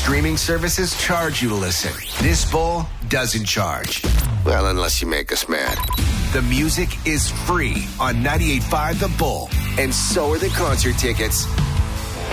streaming services charge you to listen. This bowl doesn't charge. Well, unless you make us mad. The music is free on 98.5 The Bull, and so are the concert tickets.